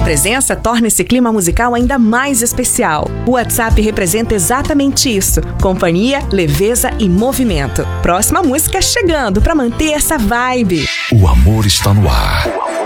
presença torna esse clima musical ainda mais especial. O WhatsApp representa exatamente isso: companhia, leveza e movimento. Próxima música chegando para manter essa vibe. O amor está no ar.